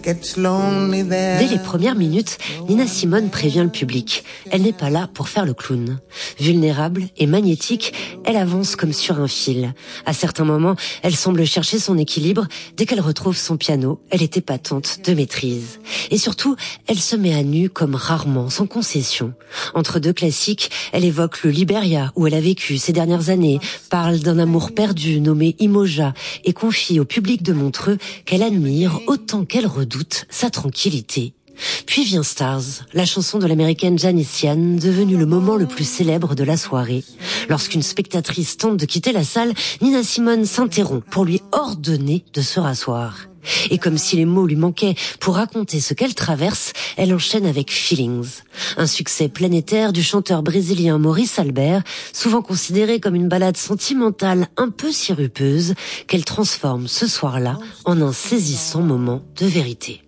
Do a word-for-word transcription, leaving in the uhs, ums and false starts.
gets lonely there. Dès les premières minutes, Nina Simone prévient le public. Elle n'est pas là pour faire le clown. Vulnérable et magnétique, elle avance comme sur un fil. À certains moments, elle semble chercher son équilibre. Dès qu'elle retrouve son piano, elle est épatante de maîtrise. Et surtout, elle se met à nu comme rarement, sans concession. Entre deux classiques, elle évoque le Liberia, où elle a vécu ces dernières années, parle d'un amour perdu nommé Imoja et confie au public de Montreux qu'elle admire autant qu'elle redoute sa tranquillité. Puis vient Stars, la chanson de l'américaine Janice Ian, devenue le moment le plus célèbre de la soirée. Lorsqu'une spectatrice tente de quitter la salle, Nina Simone s'interrompt pour lui ordonner de se rasseoir. Et comme si les mots lui manquaient pour raconter ce qu'elle traverse, elle enchaîne avec Feelings. Un succès planétaire du chanteur brésilien Maurice Albert, souvent considéré comme une ballade sentimentale un peu sirupeuse, qu'elle transforme ce soir-là en un saisissant moment de vérité.